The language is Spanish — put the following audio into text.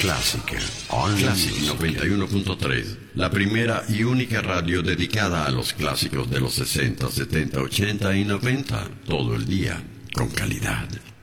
Clásica. Classic 91.3. La primera y única radio dedicada a los clásicos de los 60, 70, 80 y 90. Todo el día, con calidad.